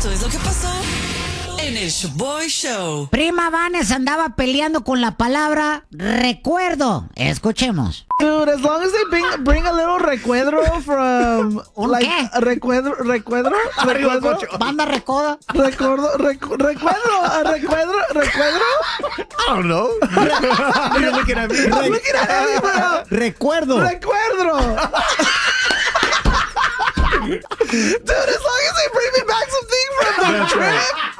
Esto es lo que pasó en el Shoboy Show. Prima Vanes andaba peleando con la palabra recuerdo. Escuchemos. Dude, as long as they bring a little recuerdo from... ¿Un like, qué? Recuerdo? Banda recoda. Recuerdo. I don't know. You're looking at me. I'm looking at Eddie, bro. Recuerdo. Dude, as long as they bring me back something from the trip.